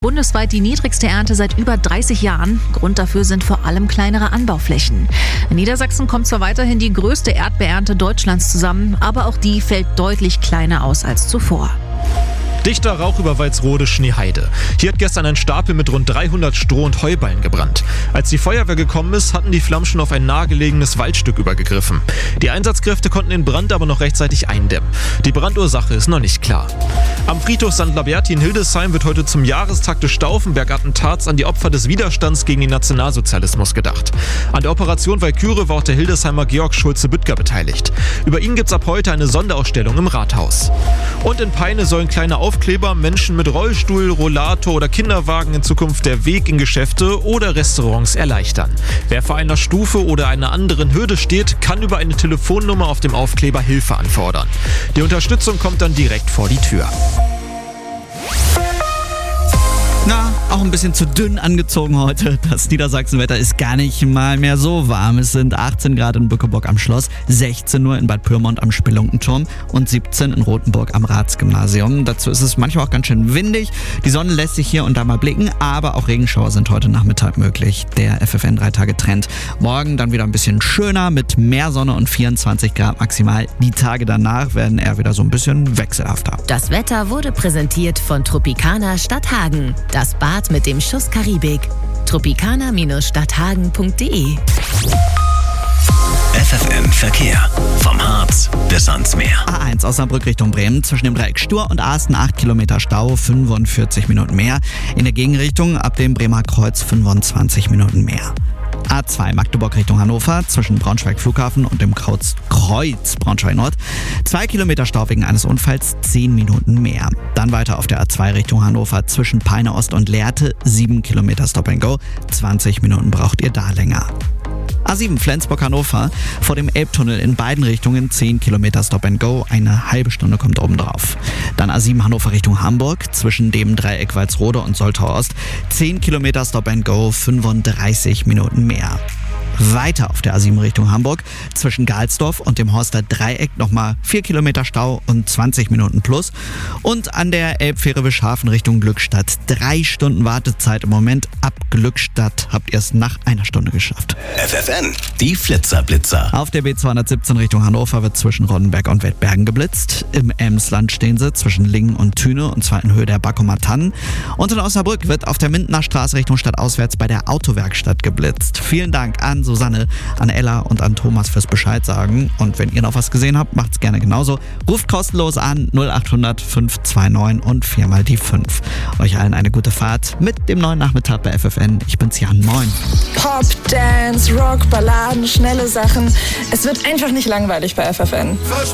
Bundesweit die niedrigste Ernte seit über 30 Jahren. Grund dafür sind vor allem kleinere Anbauflächen. In Niedersachsen kommt zwar weiterhin die größte Erdbeerernte Deutschlands zusammen, aber auch die fällt deutlich kleiner aus als zuvor. Dichter Rauch über Walsrode-Schneeheide. Hier hat gestern ein Stapel mit rund 300 Stroh- und Heuballen gebrannt. Als die Feuerwehr gekommen ist, hatten die Flammen schon auf ein nahegelegenes Waldstück übergegriffen. Die Einsatzkräfte konnten den Brand aber noch rechtzeitig eindämmen. Die Brandursache ist noch nicht klar. Am Friedhof St. Laberti in Hildesheim wird heute zum Jahrestag des Stauffenberg-Attentats an die Opfer des Widerstands gegen den Nationalsozialismus gedacht. An der Operation Walküre war auch der Hildesheimer Georg Schulze-Büttger beteiligt. Über ihn gibt's ab heute eine Sonderausstellung im Rathaus. Und in Peine sollen kleine Aufkleber Menschen mit Rollstuhl, Rollator oder Kinderwagen in Zukunft der Weg in Geschäfte oder Restaurants erleichtern. Wer vor einer Stufe oder einer anderen Hürde steht, kann über eine Telefonnummer auf dem Aufkleber Hilfe anfordern. Die Unterstützung kommt dann direkt vor die Tür. Na, auch ein bisschen zu dünn angezogen heute. Das Niedersachsenwetter ist gar nicht mal mehr so warm. Es sind 18 Grad in Bückeburg am Schloss, 16 nur in Bad Pyrmont am Spelunkenturm und 17 in Rothenburg am Ratsgymnasium. Dazu ist es manchmal auch ganz schön windig. Die Sonne lässt sich hier und da mal blicken, aber auch Regenschauer sind heute Nachmittag möglich. Der FFN 3-Tage-Trend. Morgen dann wieder ein bisschen schöner mit mehr Sonne und 24 Grad maximal. Die Tage danach werden eher wieder so ein bisschen wechselhafter. Das Wetter wurde präsentiert von Tropicana Stadthagen. Das Bad mit dem Schuss Karibik. Tropicana-stadthagen.de. FFN Verkehr. Vom Harz bis ans Meer. A1 Osnabrück Richtung Bremen. Zwischen dem Dreieck Stur und Asten 8 Kilometer Stau, 45 Minuten mehr. In der Gegenrichtung ab dem Bremer Kreuz 25 Minuten mehr. A2 Magdeburg Richtung Hannover, zwischen Braunschweig Flughafen und dem Kreuz Braunschweig Nord. 2 Kilometer Stau wegen eines Unfalls, 10 Minuten mehr. Dann weiter auf der A2 Richtung Hannover, zwischen Peine Ost und Lehrte, 7 Kilometer Stop and Go. 20 Minuten braucht ihr da länger. A7 Flensburg-Hannover, vor dem Elbtunnel in beiden Richtungen 10 Kilometer Stop and Go, eine halbe Stunde kommt oben drauf. Dann A7 Hannover Richtung Hamburg, zwischen dem Dreieck Walsrode und Soltau Ost, 10 Kilometer Stop and Go, 35 Minuten mehr. Weiter auf der A7 Richtung Hamburg, zwischen Galsdorf und dem Horster Dreieck nochmal 4 Kilometer Stau und 20 Minuten plus. Und an der Elbfähre Wischhafen Richtung Glückstadt 3 Stunden Wartezeit im Moment. Ab Glückstadt habt ihr es nach einer Stunde geschafft. FFN, die Flitzer-Blitzer. Auf der B217 Richtung Hannover wird zwischen Roddenberg und Wettbergen geblitzt. Im Emsland stehen sie zwischen Lingen und Thüne, und zwar in Höhe der Backumer Tannen. Und in Osnabrück wird auf der Mindener Straße Richtung Stadtauswärts bei der Autowerkstatt geblitzt. Vielen Dank an Susanne, an Ella und an Thomas fürs Bescheid sagen. Und wenn ihr noch was gesehen habt, macht's gerne genauso. Ruft kostenlos an 0800 529 und 4 mal die 5. Euch allen eine gute Fahrt mit dem neuen Nachmittag bei FFN. Ich bin's Jan, moin. Pop, Dance, Rock, Balladen, schnelle Sachen. Es wird einfach nicht langweilig bei FFN.